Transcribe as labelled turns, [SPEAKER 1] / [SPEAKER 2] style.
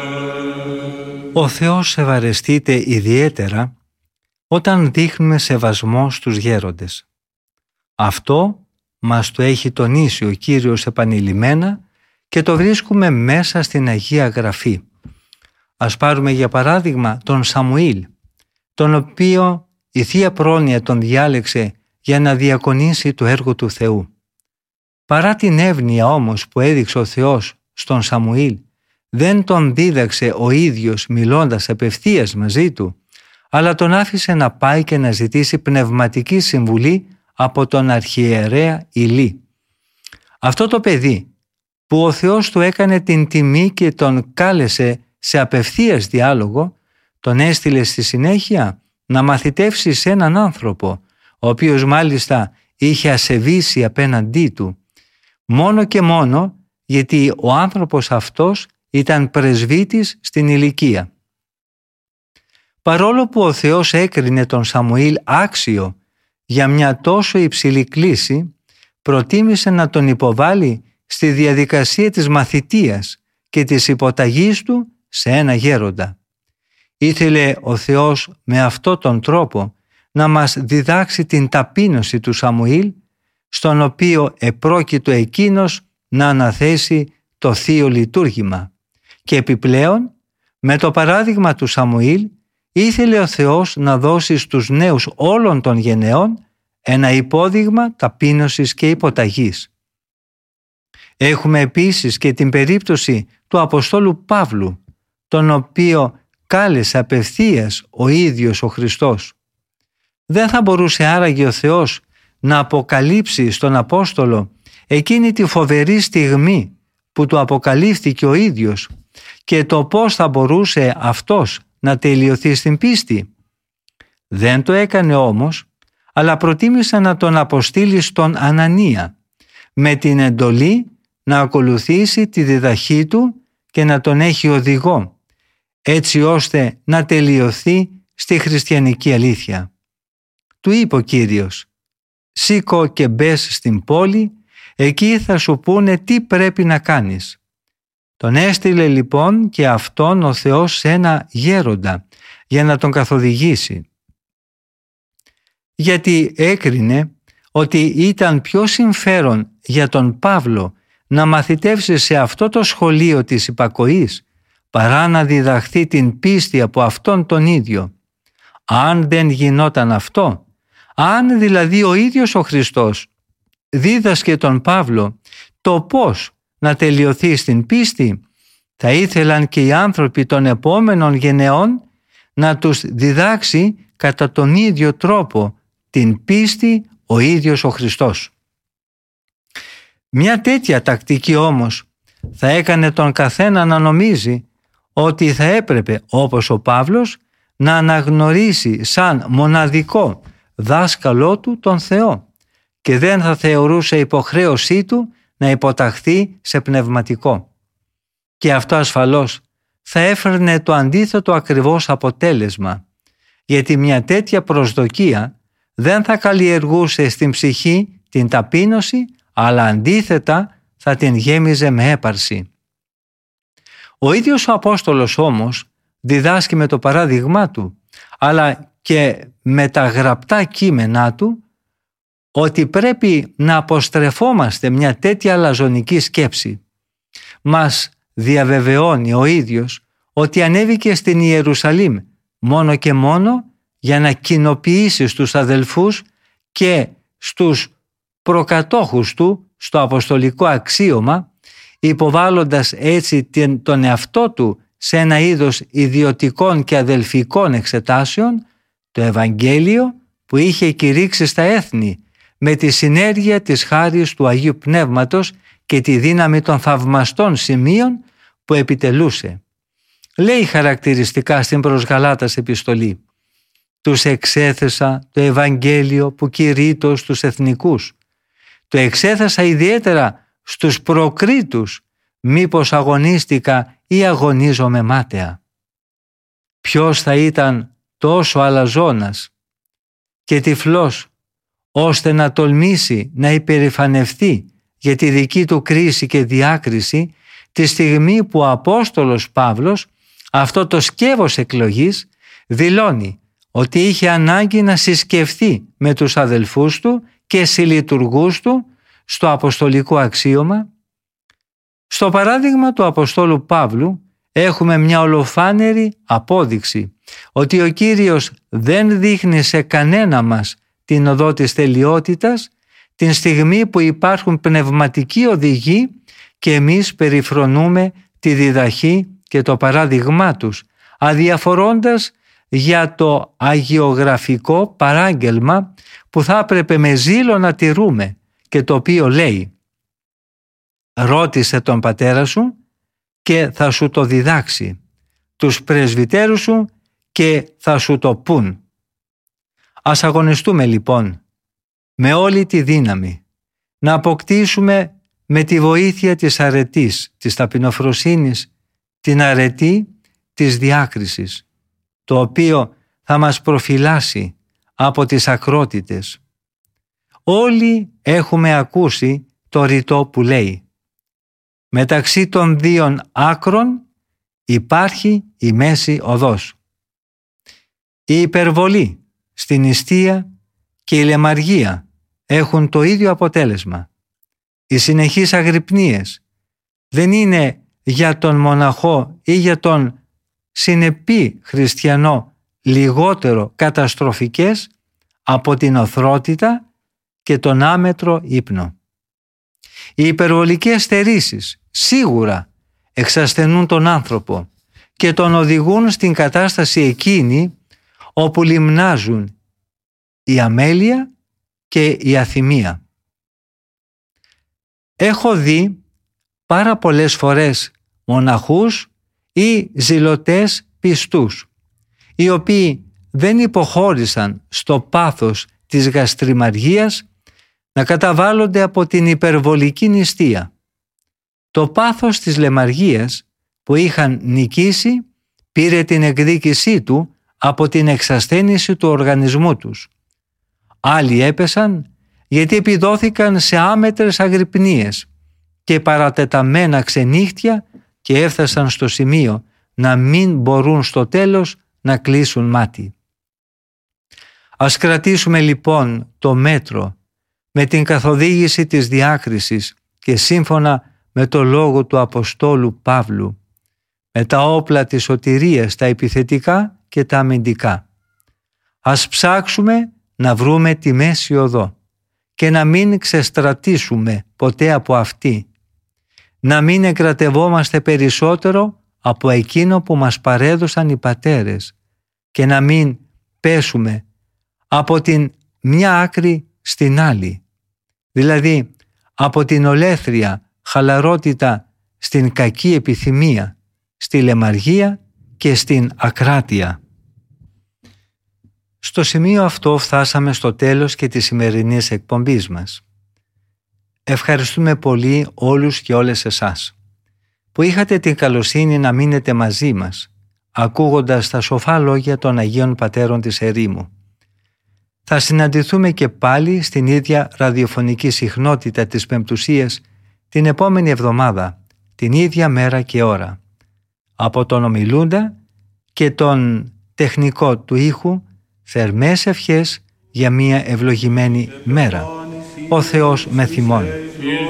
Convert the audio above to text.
[SPEAKER 1] Ο Θεός ευαρεστείται ιδιαίτερα όταν δείχνουμε σεβασμό στους γέροντες. Αυτό μας το έχει τονίσει ο Κύριος επανειλημμένα και το βρίσκουμε μέσα στην Αγία Γραφή. Ας πάρουμε για παράδειγμα τον Σαμουήλ, τον οποίο η Θεία Πρόνοια τον διάλεξε για να διακονήσει το έργο του Θεού. Παρά την εύνοια όμως που έδειξε ο Θεός στον Σαμουήλ, δεν τον δίδαξε ο ίδιος μιλώντας απευθείας μαζί του, αλλά τον άφησε να πάει και να ζητήσει πνευματική συμβουλή από τον αρχιερέα Ηλί. Αυτό το παιδί που ο Θεός του έκανε την τιμή και τον κάλεσε σε απευθείας διάλογο, τον έστειλε στη συνέχεια να μαθητεύσει σε έναν άνθρωπο, ο οποίος μάλιστα είχε ασεβήσει απέναντί του, μόνο και μόνο γιατί ο άνθρωπος αυτός ήταν πρεσβύτης στην ηλικία. Παρόλο που ο Θεός έκρινε τον Σαμουήλ άξιο για μια τόσο υψηλή κλίση, προτίμησε να τον υποβάλει στη διαδικασία της μαθητείας και της υποταγής του σε ένα γέροντα. Ήθελε ο Θεός με αυτόν τον τρόπο να μας διδάξει την ταπείνωση του Σαμουήλ, στον οποίο επρόκειτο εκείνος να αναθέσει το θείο λειτουργήμα. Και επιπλέον, με το παράδειγμα του Σαμουήλ, ήθελε ο Θεός να δώσει στους νέους όλων των γενεών ένα υπόδειγμα ταπείνωσης και υποταγής. Έχουμε επίσης και την περίπτωση του Αποστόλου Παύλου, τον οποίο κάλεσε απευθείας ο ίδιος ο Χριστός. Δεν θα μπορούσε άραγε ο Θεός να αποκαλύψει στον Απόστολο εκείνη τη φοβερή στιγμή που του αποκαλύφθηκε ο ίδιος και το πώς θα μπορούσε αυτός να τελειωθεί στην πίστη? Δεν το έκανε όμως, αλλά προτίμησε να τον αποστείλει στον Ανανία με την εντολή να ακολουθήσει τη διδαχή του και να τον έχει οδηγό, έτσι ώστε να τελειωθεί στη χριστιανική αλήθεια. Του είπε ο Κύριος: «Σήκω και μπες στην πόλη, εκεί θα σου πούνε τι πρέπει να κάνεις». Τον έστειλε λοιπόν και αυτόν ο Θεός σε ένα γέροντα για να τον καθοδηγήσει. Γιατί έκρινε ότι ήταν πιο συμφέρον για τον Παύλο να μαθητεύσει σε αυτό το σχολείο της υπακοής παρά να διδαχθεί την πίστη από αυτόν τον ίδιο. Αν δεν γινόταν αυτό, αν δηλαδή ο ίδιος ο Χριστός δίδασκε τον Παύλο το πώς να τελειωθεί στην πίστη, θα ήθελαν και οι άνθρωποι των επόμενων γενεών να τους διδάξει κατά τον ίδιο τρόπο την πίστη ο ίδιος ο Χριστός. Μια τέτοια τακτική όμως θα έκανε τον καθένα να νομίζει ότι θα έπρεπε, όπως ο Παύλος, να αναγνωρίσει σαν μοναδικό δάσκαλό του τον Θεό και δεν θα θεωρούσε υποχρέωσή του να υποταχθεί σε πνευματικό. Και αυτό ασφαλώς θα έφερνε το αντίθετο ακριβώς αποτέλεσμα, γιατί μια τέτοια προσδοκία δεν θα καλλιεργούσε στην ψυχή την ταπείνωση, αλλά αντίθετα θα την γέμιζε με έπαρση. Ο ίδιος ο Απόστολος όμως διδάσκει με το παράδειγμά του, αλλά και με τα γραπτά κείμενά του, ότι πρέπει να αποστρεφόμαστε μια τέτοια αλαζονική σκέψη. Μας διαβεβαιώνει ο ίδιος ότι ανέβηκε στην Ιερουσαλήμ μόνο και μόνο για να κοινοποιήσει στους αδελφούς και στους προκατόχους του στο αποστολικό αξίωμα, υποβάλλοντας έτσι τον εαυτό του σε ένα είδος ιδιωτικών και αδελφικών εξετάσεων, το Ευαγγέλιο που είχε κηρύξει στα έθνη με τη συνέργεια της χάρις του Αγίου Πνεύματος και τη δύναμη των θαυμαστών σημείων που επιτελούσε. Λέει χαρακτηριστικά στην προς Γαλάτας επιστολή: «Τους εξέθεσα το Ευαγγέλιο που κηρύττω στους εθνικούς. Το εξέθεσα ιδιαίτερα στους προκρίτους, μήπως αγωνίστηκα ή αγωνίζομαι μάταια». Ποιος θα ήταν τόσο αλαζόνας και τυφλός ώστε να τολμήσει να υπερηφανευτεί για τη δική του κρίση και διάκριση, τη στιγμή που ο Απόστολος Παύλος, αυτό το σκεύος εκλογής, δηλώνει ότι είχε ανάγκη να συσκεφθεί με τους αδελφούς του και συλλειτουργούς του στο αποστολικό αξίωμα. Στο παράδειγμα του Αποστόλου Παύλου έχουμε μια ολοφάνερη απόδειξη ότι ο Κύριος δεν δείχνει σε κανένα μας την οδό της τελειότητας την στιγμή που υπάρχουν πνευματικοί οδηγοί και εμείς περιφρονούμε τη διδαχή και το παράδειγμά τους, αδιαφορώντας για το αγιογραφικό παράγγελμα που θα έπρεπε με ζήλο να τηρούμε και το οποίο λέει «Ρώτησε τον πατέρα σου και θα σου το διδάξει, τους πρεσβυτέρους σου και θα σου το πουν». Ας αγωνιστούμε λοιπόν με όλη τη δύναμη να αποκτήσουμε με τη βοήθεια της αρετής, της ταπεινοφροσύνης, την αρετή της διάκρισης, το οποίο θα μας προφυλάσει από τις ακρότητες. Όλοι έχουμε ακούσει το ρητό που λέει «Μεταξύ των δύο άκρων υπάρχει η μέση οδός». Η υπερβολή στην νηστεία και η λαιμαργία έχουν το ίδιο αποτέλεσμα. Οι συνεχείς αγρυπνίες δεν είναι για τον μοναχό ή για τον συνεπή χριστιανό λιγότερο καταστροφικές από την οθρότητα και τον άμετρο ύπνο. Οι υπερβολικές στερήσεις σίγουρα εξασθενούν τον άνθρωπο και τον οδηγούν στην κατάσταση εκείνη όπου λιμνάζουν η αμέλεια και η αθυμία. Έχω δει πάρα πολλές φορές μοναχούς ή ζηλωτές πιστούς, οι οποίοι δεν υποχώρησαν στο πάθος της γαστριμαργίας να καταβάλλονται από την υπερβολική νηστεία. Το πάθος της λαιμαργίας που είχαν νικήσει πήρε την εκδίκησή του από την εξασθένηση του οργανισμού τους. Άλλοι έπεσαν γιατί επιδόθηκαν σε άμετρες αγρυπνίες και παρατεταμένα ξενύχτια και έφτασαν στο σημείο να μην μπορούν στο τέλος να κλείσουν μάτι. Ας κρατήσουμε λοιπόν το μέτρο με την καθοδήγηση της διάκρισης και σύμφωνα με το λόγο του Αποστόλου Παύλου, με τα όπλα της σωτηρίας, τα επιθετικά και τα αμυντικά. Ας ψάξουμε να βρούμε τη μέση οδό και να μην ξεστρατήσουμε ποτέ από αυτή. Να μην εγκρατευόμαστε περισσότερο από εκείνο που μας παρέδωσαν οι πατέρες και να μην πέσουμε από την μια άκρη στην άλλη. Δηλαδή από την ολέθρια χαλαρότητα στην κακή επιθυμία, στη λαιμαργία και στην ακράτεια. Στο σημείο αυτό φτάσαμε στο τέλος και της σημερινής εκπομπής μας. Ευχαριστούμε πολύ όλους και όλες εσάς που είχατε την καλοσύνη να μείνετε μαζί μας, ακούγοντας τα σοφά λόγια των Αγίων Πατέρων της ερήμου. Θα συναντηθούμε και πάλι στην ίδια ραδιοφωνική συχνότητα της Πεμπτουσίας την επόμενη εβδομάδα, την ίδια μέρα και ώρα. Από τον ομιλούντα και τον τεχνικό του ήχου, θερμές ευχές για μια ευλογημένη μέρα. Ο Θεός με θυμών.